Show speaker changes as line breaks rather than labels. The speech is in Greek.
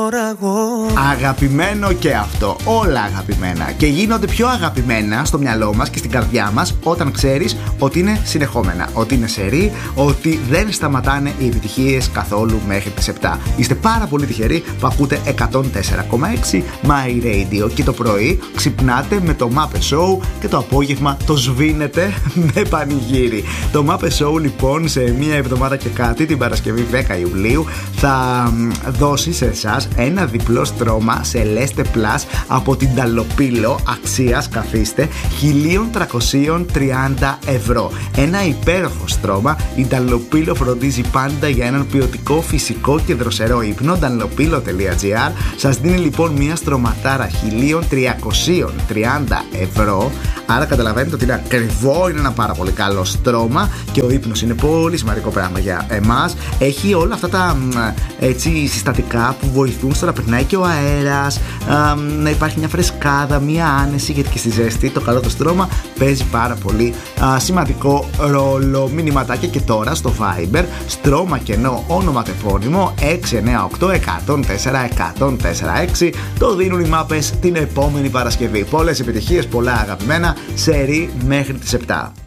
τώρα εγώ.
Αγαπημένο και αυτό, όλα αγαπημένα. Και γίνονται πιο αγαπημένα στο μυαλό μας και στην καρδιά μας όταν ξέρεις ότι είναι συνεχόμενα, ότι είναι σερί, ότι δεν σταματάνε οι επιτυχίες καθόλου μέχρι τις 7. Είστε πάρα πολύ τυχεροί που ακούτε 104,6 My Radio και το πρωί ξυπνάτε με το Muppet Show και το απόγευμα το σβήνετε με πανηγύρι. Το Muppet Show λοιπόν σε μία εβδομάδα και κάτι, την Παρασκευή 10 Ιουλίου, θα δώσει σε εσάς ένα διπλό στρώμα Celeste Plus από την Νταλοπίλο αξίας, καθίστε, 1.330 ευρώ. Ένα υπέροχο στρώμα. Η Νταλοπίλο φροντίζει πάντα για έναν ποιοτικό, φυσικό και δροσερό ύπνο. Νταλοπίλο.gr σας δίνει λοιπόν μια στρωματάρα 1.330 ευρώ. Άρα καταλαβαίνετε ότι είναι ακριβό, είναι ένα πάρα πολύ καλό στρώμα και ο ύπνος είναι πολύ σημαντικό πράγμα για εμάς. Έχει όλα αυτά τα έτσι συστατικά που βοηθούν στο να περνάει και ο αέρας, να υπάρχει μια φρεσκάδα, μια άνεση, γιατί και στη ζέστη το καλό το στρώμα παίζει πάρα πολύ σημαντικό ρόλο. Μηνυματάκια και τώρα στο Viber, στρώμα κενό ονοματεπώνυμο 698-104-104-6. Το δίνουν οι μάπες την επόμενη Παρασκευή. Πολλές επιτυχίες, πολλά αγαπημένα, σερί μέχρι τις 7.